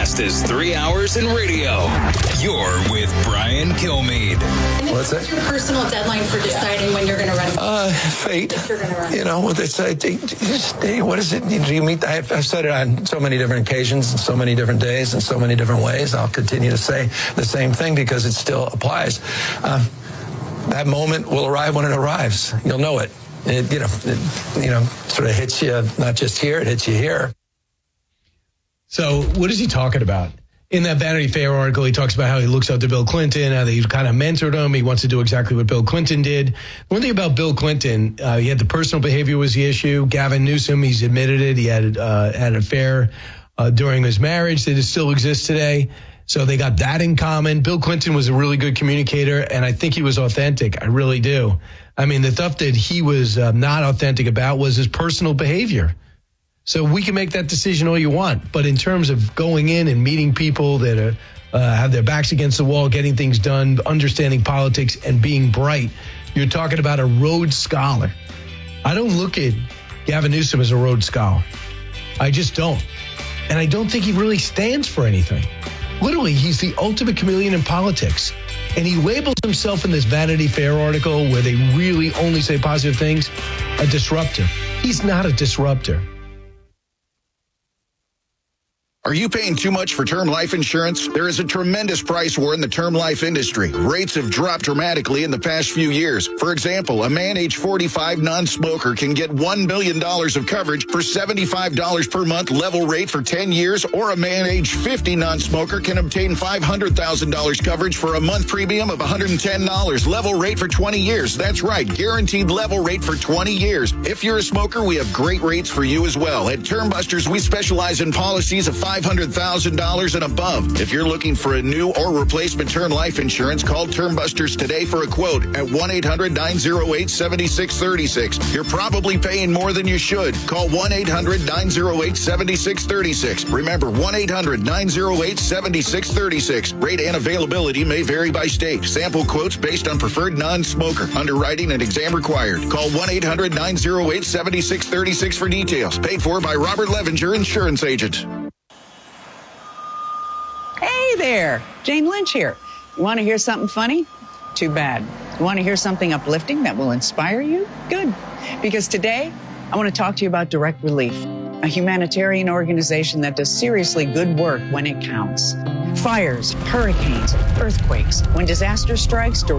fastest 3 hours in radio. You're with Brian Kilmeade. What's that? What's your personal deadline for deciding when you're going to run? Fate. You're going to run. You know, what is it? Do you meet? I've said it on so many different occasions and so many different days and so many different ways. I'll continue to say the same thing because it still applies. That moment will arrive when it arrives. You'll know it. It sort of hits you, not just here, it hits you here. So what is he talking about? In that Vanity Fair article, he talks about how he looks up to Bill Clinton, how they kind of mentored him. He wants to do exactly what Bill Clinton did. One thing about Bill Clinton, he had the personal behavior was the issue. Gavin Newsom, he's admitted it. He had an affair during his marriage that still exists today. So they got that in common. Bill Clinton was a really good communicator, and I think he was authentic. I really do. I mean, the stuff that he was not authentic about was his personal behavior. So we can make that decision all you want. But in terms of going in and meeting people that have their backs against the wall, getting things done, understanding politics, and being bright, you're talking about a Rhodes Scholar. I don't look at Gavin Newsom as a Rhodes Scholar. I just don't. And I don't think he really stands for anything. Literally, he's the ultimate chameleon in politics. And he labels himself in this Vanity Fair article where they really only say positive things, a disruptor. He's not a disruptor. Are you paying too much for term life insurance? There is a tremendous price war in the term life industry. Rates have dropped dramatically in the past few years. For example, a man age 45 non-smoker can get $1 million of coverage for $75 per month level rate for 10 years, or a man age 50 non-smoker can obtain $500,000 coverage for a month premium of $110 level rate for 20 years. That's right, guaranteed level rate for 20 years. If you're a smoker, we have great rates for you as well. At Term Busters, we specialize in policies of $500,000 and above. If you're looking for a new or replacement term life insurance, call Term Busters today for a quote at 1-800-908-7636. You're probably paying more than you should. Call 1-800-908-7636. Remember, 1-800-908-7636. Rate and availability may vary by state. Sample quotes based on preferred non-smoker. Underwriting and exam required. Call 1-800-908-7636 for details. Paid for by Robert Levinger, insurance agent. Hey there, Jane Lynch here. You want to hear something funny? Too bad. You want to hear something uplifting that will inspire you? Good. Because today, I want to talk to you about Direct Relief, a humanitarian organization that does seriously good work when it counts. Fires, hurricanes, earthquakes. When disaster strikes,